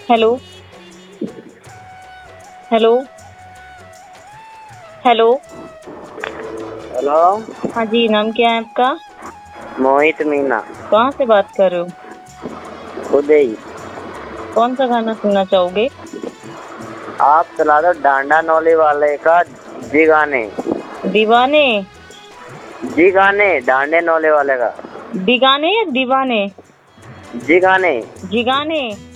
Hello. Hello. Hello. Hello. हाँ जी, नाम क्या है आपका? मोहित मीना। कहाँ से बात कर रहे हो? उदय। कौन सा गाना सुनना चाहोगे? आप चला दो डांडा नौली वाले का जी गाने। दीवाने? जी गाने डांडे नौले वाले का। दिगाने या दीवाने? जी गाने। जिगाने?